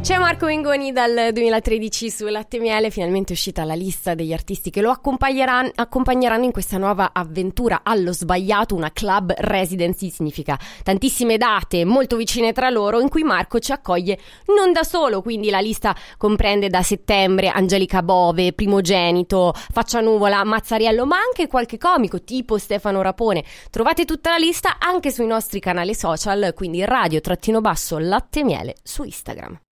C'è Marco Mengoni dal 2013 su Latte e Miele, finalmente è uscita la lista degli artisti che lo accompagneranno in questa nuova avventura allo sbagliato, una club residency, significa tantissime date molto vicine tra loro in cui Marco ci accoglie non da solo, quindi la lista comprende da settembre Angelica Bove, Primogenito, Faccianuvola, Mazzariello, ma anche qualche comico tipo Stefano Rapone. Trovate tutta la lista anche sui nostri canali social, quindi radio-Latte e Miele su Instagram.